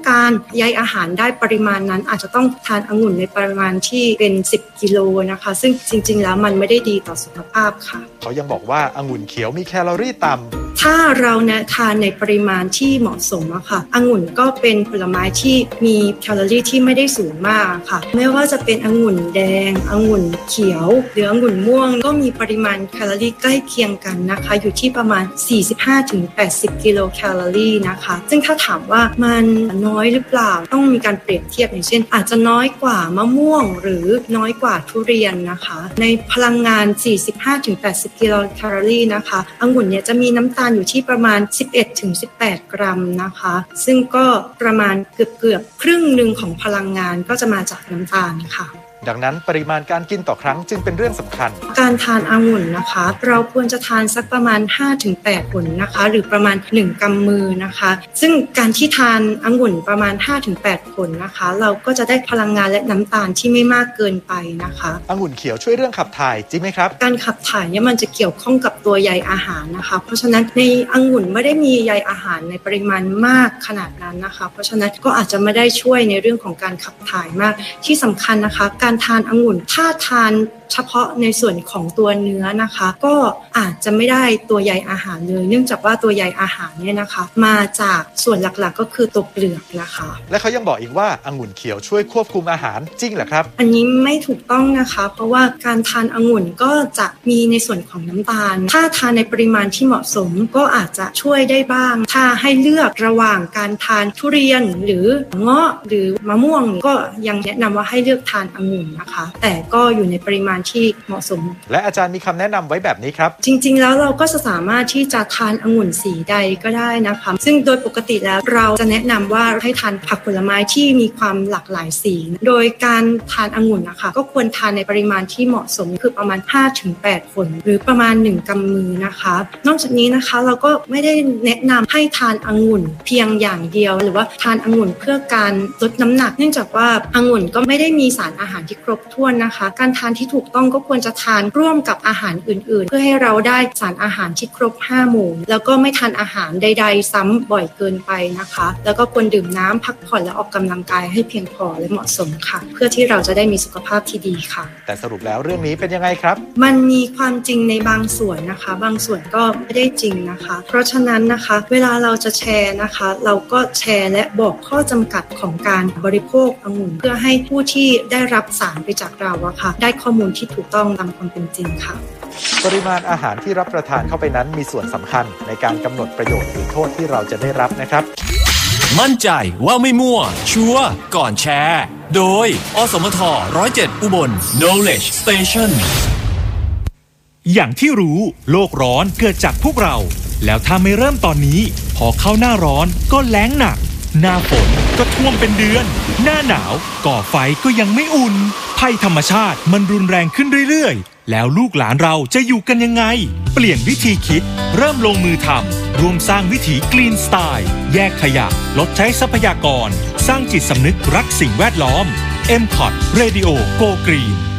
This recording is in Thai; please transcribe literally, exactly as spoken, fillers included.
การใยอาหารได้ปริมาณนั้นอาจจะต้องทานองุ่นในปริมาณที่เป็นสิบกิโลนะคะซึ่งจริงๆแล้วมันไม่ได้ดีต่อสุขภาพค่ะเขายังบอกว่าองุ่นเขียวมีแคลอรี่ต่ำถ้าเราเนี่ยทานในปริมาณที่เหมาะสมอะค่ะองุ่นก็เป็นผลไม้ที่มีแคลอรี่ที่ไม่ได้สูงมากค่ะไม่ว่าจะเป็นองุ่นแดงองุ่นเขียวหรือองุ่นม่วงก็มีปริมาณแคลอรี่ใกล้เคียงกันนะคะอยู่ที่ประมาณ สี่สิบห้าถึงแปดสิบ กิโลแคลอรี่นะคะซึ่งถ้าถามว่ามันน้อยหรือเปล่าต้องมีการเปรียบเทียบอย่างเช่นอาจจะน้อยกว่ามะม่วงหรือน้อยกว่าทุเรียนนะคะในพลังงาน สี่สิบห้าถึงแปดสิบ กิโลแคลอรี่นะคะองุ่นเนี่ยจะมีน้ำตาลอยู่ที่ประมาณ สิบเอ็ดถึงสิบแปด กรัมนะคะซึ่งก็ประมาณเกือบๆครึ่งหนึ่งของพลังงานก็จะมาจากน้ำตาลค่ะดังนั้นปริมาณการกินต่อครั้งจึงเป็นเรื่องสำคัญการทานองุ่นนะคะเราควรจะทานสักประมาณ ห้าถึงแปด ผลนะคะหรือประมาณหนึ่งกำมือนะคะซึ่งการที่ทานองุ่นประมาณ ห้าถึงแปด ผลนะคะเราก็จะได้พลังงานและน้ำตาลที่ไม่มากเกินไปนะคะองุ่นเขียวช่วยเรื่องขับถ่ายจริงไหมครับการขับถ่ายเนี่ยมันจะเกี่ยวข้องกับตัวใยอาหารนะคะเพราะฉะนั้นในองุ่นไม่ได้มีใยอาหารในปริมาณมากขนาดนั้นนะคะเพราะฉะนั้นก็อาจจะไม่ได้ช่วยในเรื่องของการขับถ่ายมากที่สำคัญนะคะการทานองุ่นถ้าทานเฉพาะในส่วนของตัวเนื้อนะคะก็อาจจะไม่ได้ตัวใยอาหารเลยเนื่องจากว่าตัวใยอาหารเนี่ยนะคะมาจากส่วนหลักๆก็คือตัวเปลือกนะคะและเขายังบอกอีกว่าองุ่นเขียวช่วยควบคุมอาหารจริงเหรอครับอันนี้ไม่ถูกต้องนะคะเพราะว่าการทานองุ่นก็จะมีในส่วนของน้ำตาลถ้าทานในปริมาณที่เหมาะสมก็อาจจะช่วยได้บ้างถ้าให้เลือกระหว่างการทานทุเรียนหรือเงาะหรือมะม่วงก็ยังแนะนำว่าให้เลือกทานองุ่นนะคะแต่ก็อยู่ในปริมาณที่เหมาะสมและอาจารย์มีคำแนะนำไว้แบบนี้ครับจริงๆแล้วเราก็จะสามารถที่จะทานองุ่นสีใดก็ได้นะคะซึ่งโดยปกติแล้วเราจะแนะนำว่าให้ทานผักผลไม้ที่มีความหลากหลายสีโดยการทานองุ่นนะคะก็ควรทานในปริมาณที่เหมาะสมคือประมาณ ห้าถึงแปด ผลหรือประมาณหนึ่งกำมือนะคะนอกจากนี้นะคะเราก็ไม่ได้แนะนำให้ทานองุ่นเพียงอย่างเดียวหรือว่าทานองุ่นเพื่อการลดน้ำหนักเนื่องจากว่าองุ่นก็ไม่ได้มีสารอาหารที่ครบถ้วนนะคะการทานที่ถูกต้องก็ควรจะทานร่วมกับอาหารอื่นๆเพื่อให้เราได้สารอาหารที่ครบห้าหมู่แล้วก็ไม่ทานอาหารใดๆซ้ำบ่อยเกินไปนะคะแล้วก็ควรดื่มน้ำพักผ่อนและออกกำลังกายให้เพียงพอและเหมาะสมค่ะเพื่อที่เราจะได้มีสุขภาพที่ดีค่ะแต่สรุปแล้วเรื่องนี้เป็นยังไงครับมันมีความจริงในบางส่วนนะคะบางส่วนก็ไม่ได้จริงนะคะเพราะฉะนั้นนะคะเวลาเราจะแชร์นะคะเราก็แชร์และบอกข้อจำกัดของการบริโภคองุ่นเพื่อให้ผู้ที่ได้รับสารไปจากเราอะค่ะได้ข้อมูลที่ถูกต้องตามความเป็นจริงค่ะปริมาณอาหารที่รับประทานเข้าไปนั้นมีส่วนสำคัญในการกำหนดประโยชน์หรือโทษที่เราจะได้รับนะครับมั่นใจว่าไม่มั่วชัวร์ก่อนแชร์โดยอสมทหนึ่งศูนย์เจ็ดอุบล Knowledge Station อย่างที่รู้โลกร้อนเกิดจากพวกเราแล้วถ้าไม่เริ่มตอนนี้พอเข้าหน้าร้อนก็แล้งหนักหน้าฝนก็ท่วมเป็นเดือนหน้าหนาวก่อไฟก็ยังไม่อุ่นภัยธรรมชาติมันรุนแรงขึ้นเรื่อยๆแล้วลูกหลานเราจะอยู่กันยังไงเปลี่ยนวิธีคิดเริ่มลงมือทำรวมสร้างวิถีกรีนสไตล์แยกขยะลดใช้ทรัพยากรสร้างจิตสำนึกรักสิ่งแวดล้อม เอ็ม ซี โอ ที Radio Go Green